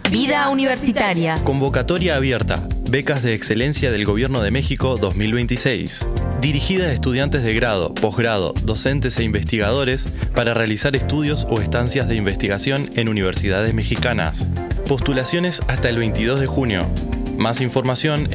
Vida universitaria. Convocatoria abierta. Becas de Excelencia del Gobierno de México 2026. Dirigida a estudiantes de grado, posgrado, docentes e investigadores para realizar estudios o estancias de investigación en universidades mexicanas. Postulaciones hasta el 22 de junio. Más información